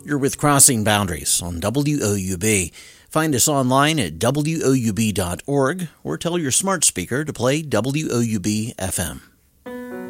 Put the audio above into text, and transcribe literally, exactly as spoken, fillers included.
You're with Crossing Boundaries on W O U B. Find us online at W O U B dot org or tell your smart speaker to play W O U B F M.